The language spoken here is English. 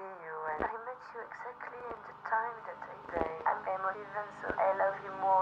see you, and I met you exactly in the time that I say I'm emotive, and so I love you more